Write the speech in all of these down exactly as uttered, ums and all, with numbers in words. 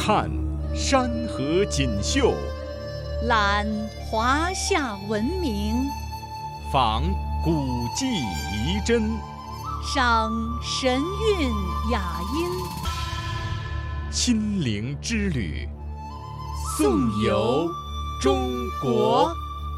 看山河锦绣， 览华夏文明， 访古迹遗珍， 赏神韵雅音。 亲临之旅，颂游中国。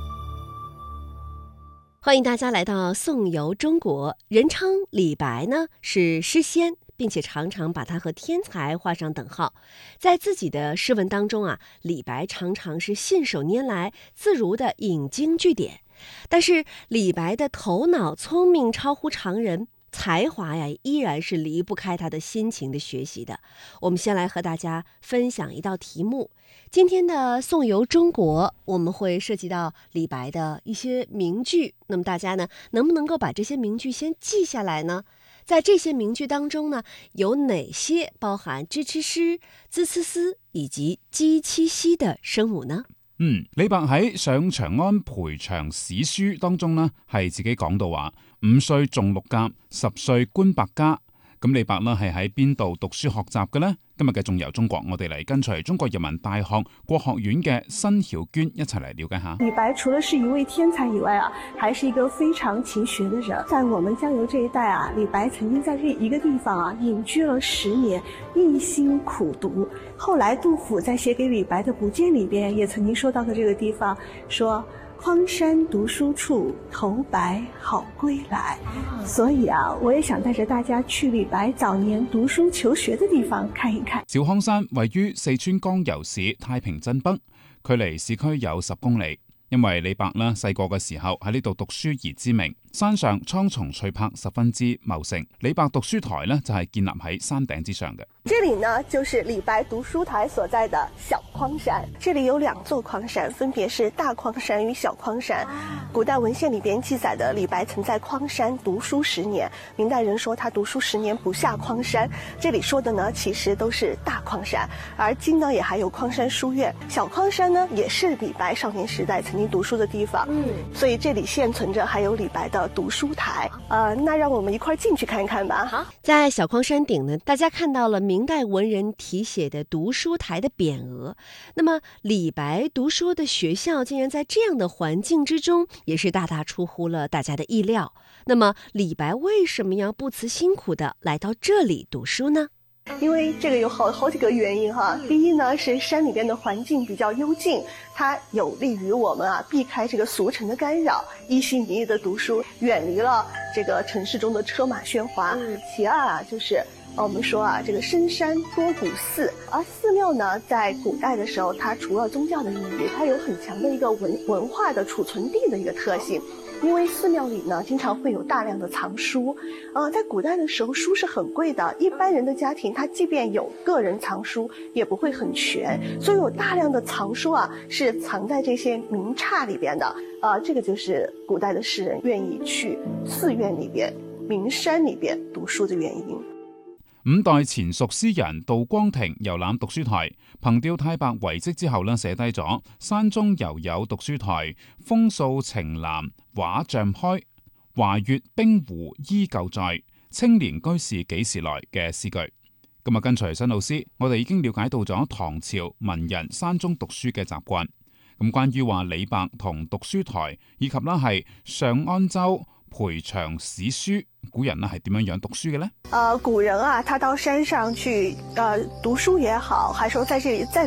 欢迎大家来到颂游中国。人称李白呢是诗仙，并且常常把他和天才画上等号。在自己的诗文当中啊，李白常常是信手拈来，自如地引经据典。但是李白的头脑聪明超乎常人，才华呀依然是离不开他的辛勤的学习的。我们先来和大家分享一道题目。今天的颂游中国，我们会涉及到李白的一些名句。那么大家呢，能不能够把这些名句先记下来呢？在这些名句当中呢，有哪些包含支持詩、茲呲絲以及雞七夕的聲母呢？ 嗯，李白喺上長安培長史書當中呢，係自己講到話，五歲中六甲，十歲觀百家。咁李白呢係喺邊度讀書學習嘅呢？今日嘅頌遊中國，我哋嚟跟隨中國人民大學國學院嘅申曉娟一齊嚟了解下。 李白除了是一位天才以外啊，還是一個非常勤學的人。在我們江油這一帶啊，李白曾經在這一個地方啊隱居了十年，一心苦讀。後來杜甫在寫給李白的補薦裏邊，也曾經說到過這個地方，說匡山讀書處，頭白好歸來。所以啊，我也想帶着大家去李白早年讀書求學的地方看一看。 小匡山位於四川江油市太平鎮北，距離市區有十公里。因為李白呢細個嘅時候喺呢度讀書而知名，山上蒼松翠柏十分之茂盛。李白讀書台呢就係建立喺山頂之上嘅。 這裡呢就是李白讀書台所在的小匡山。這裡有兩座匡山，分別是大匡山與小匡山。古代文獻裡邊記載的李白曾在匡山讀書十年，明代人說他讀書十年不下匡山。這裡說的呢其實都是大匡山，而今呢也還有匡山書院。小匡山呢也是李白少年時代曾經讀書的地方，嗯，所以這裡現存着還有李白的讀書台。呃，那讓我們一塊進去看看吧。好， 在小匡山頂呢，大家看到了明代文人題寫的讀書台的匾額。那麼李白讀書的學校竟然在這樣的環境之中，也是大大出乎了大家的意料。那麼李白為什麼要不辭辛苦的來到這裡讀書呢？ 因為這個有好好幾個原因哈。第一呢，是山裡邊的環境比較幽靜，它有利於我們啊避開這個俗塵的干擾，一心一意的讀書，遠離了這個城市中的車馬喧嘩。其二啊，就是我們說啊，這個深山多古寺，而寺廟呢，在古代的時候，它除了宗教的意義，它有很強的一個文文化的儲存地的一個特性。因為寺廟裡呢，經常會有大量的藏書，呃，在古代的時候，書是很貴的，一般人的家庭，他即便有個人藏書，也不會很全，所以有大量的藏書啊，是藏在這些名剎裡邊的，啊、呃，這個就是古代的詩人願意去寺院裡邊、名山裡邊讀書的原因。 五代前蜀詩人杜光庭遊覽讀書台，憑吊太白遺跡之後呢，寫低咗山中猶有讀書台，風掃晴嵐畫像開，華月冰湖依舊在，青年居士幾時來嘅詩句。咁啊，跟隨新老師，我哋已經了解到咗唐朝文人山中讀書嘅習慣。咁關於話李白同讀書台，以及啦係上安州培長史書，古人呢係點樣樣讀書嘅呢？ 呃，古人啊，他到山上去，呃，讀書也好，還說在這裡在